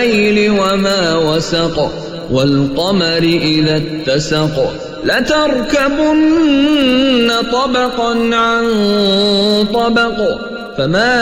والليل وما وسق والقمر إذا اتسق لتركبن طبقا عن طبق فما